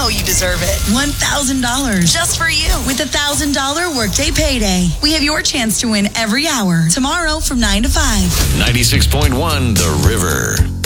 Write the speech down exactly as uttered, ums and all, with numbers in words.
know you deserve it. one thousand dollars just for you with a one thousand dollars Workday Payday. We have your chance to win every hour tomorrow from nine to five. ninety-six point one The River.